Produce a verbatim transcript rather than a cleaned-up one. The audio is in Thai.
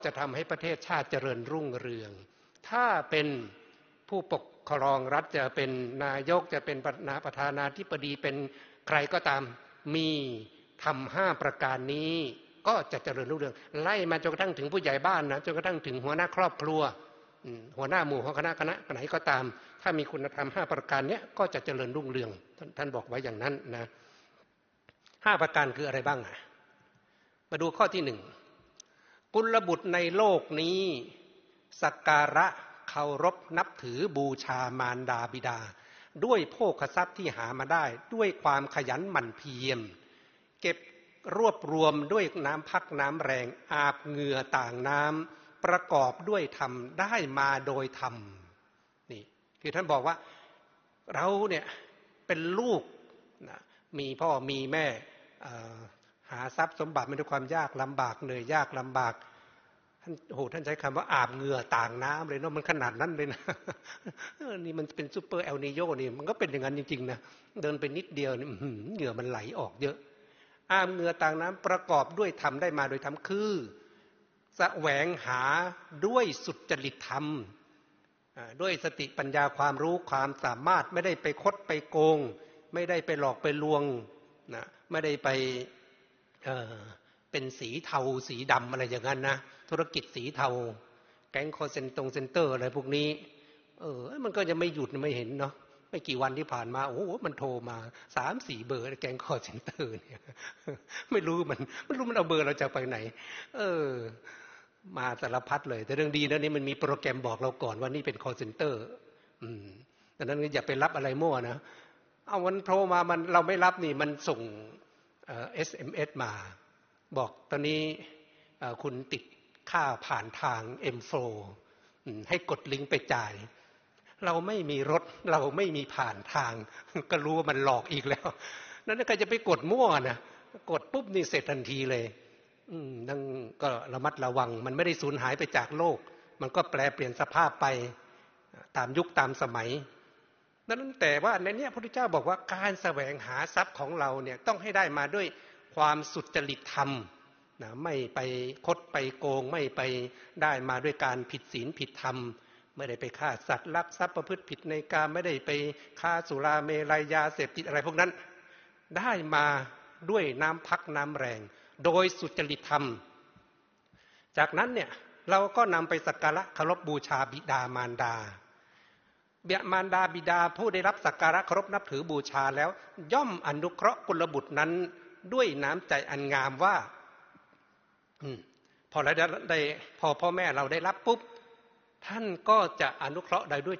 จะทำให้ประเทศชาติเจริญรุ่งเรืองถ้าเป็นผู้ปกครองรัฐจะเป็นนายกจะเป็นประธานาธิบดีเป็นใครก็ตามมีทำห้าประการนี้ก็จะเจริญรุ่งเรืองไล่มาจนกระทั่งถึงผู้ใหญ่บ้านนะจนกระทั่งถึงหัวหน้าครอบครัวหัวหน้าหมู่ของคณะคณะไหนก็ตามถ้ามีคุณธรรมห้าประการนี้ก็จะเจริญรุ่งเรืองท่านบอกไว้อย่างนั้นนะห้าประการคืออะไรบ้างอ่ะมาดูข้อที่หนึ่งกุลบุตรในโลกนี้สักการะเคารพนับถือบูชามารดาบิดาด้วยโภคทรัพย์ที่หามาได้ด้วยความขยันหมั่นเพียรเก็บรวบรวมด้วยน้ำพักน้ำแรงอาบเหงื่อต่างน้ำประกอบด้วยธรรมได้มาโดยธรรมนี่คือท่านบอกว่าเราเนี่ยเป็นลูกนะมีพ่อมีแม่หาทรัพย์สมบัติมาด้วยความยากลำบากเหนื่อยยากลำบากท่านโอ้โหท่านใช้คำว่าอาบเหงื่อต่างน้ำเลยเนาะมันขนาดนั้นเลยนะนี่มันเป็นซูเปอร์เอลนิโยนี่มันก็เป็นอย่างนั้นจริงๆนะเดินไปนิดเดียวนี่เหงื่อมันไหลออกเยอะอาบเหงื่อต่างน้ำประกอบด้วยธรรมได้มาโดยธรรมคือแสวงหาด้วยสุจริตธรรมด้วยสติปัญญาความรู้ความสามารถไม่ได้ไปคดไปโกงไม่ได้ไปหลอกไปลวงนะไม่ได้ไปเอ่อเป็นสีเทาสีดำอะไรอย่างนั้นนะธุรกิจสีเทาแก๊งคอลเซ็นตรงเซ็นเตอร์อะไรพวกนี้เออมันก็จะไม่หยุดไม่เห็นเนาะไม่กี่วันที่ผ่านมาโอ้โหมันโทรมาสามสี่เบอร์แก๊งคอลเซ็นเตอร์เนี่ยไม่รู้มันไม่รู้มันเอาเบอร์เราจากไปไหนเออมาสารพัดเลยแต่เรื่องดีนะนี่มันมีโปรแกรมบอกเราก่อนว่านี่เป็นคอลเซ็นเตอร์อืมดังนั้นอย่าไปรับอะไรมั่วนะเอาวันโทรมามันเราไม่รับนี่มันส่งเอ่อ เอส เอ็ม เอส มาบอกตอนนี้คุณติดค่าผ่านทาง เอ็ม โฟร์ ให้กดลิงก์ไปจ่ายเราไม่มีรถเราไม่มีผ่านทางก็รู้ว่ามันหลอกอีกแล้วนั้นใครจะไปกดมั่วนะกดปุ๊บนี่เสร็จทันทีเลยนั่นก็ระมัดระวังมันไม่ได้สูญหายไปจากโลกมันก็แปลเปลี่ยนสภาพไปตามยุคตามสมัยนั้นแต่ว่าในนี้พระพุทธเจ้าบอกว่าการแสวงหาทรัพย์ของเราเนี่ยต้องให้ได้มาด้วยความสุจริตธรรมนะไม่ไปคดไปโกงไม่ไปได้มาด้วยการผิดศีลผิดธรรมไม่ได้ไปฆ่าสัตว์ลักทรัพย์ประพฤติผิดในกามไม่ได้ไปฆ่าสุราเมลัยยาเสพติดอะไรพวกนั้นได้มาด้วยน้ำพักน้ำแรงโดยสุจริตธรรมจากนั้นเนี่ยเราก็นำไปสักการะเคารพบูชาบิดามารดาบิดามารดาบิดาผู้ได้รับสักการะเคารพนับถือบูชาแล้วย่อมอนุเคราะห์กุลบุตรนั้นด้วยน้ำใจอันงามว่าพอเราได้พอพ่อแม่เราได้รับปุ๊บท่านก็จะอนุเคราะห์ได้ด้วย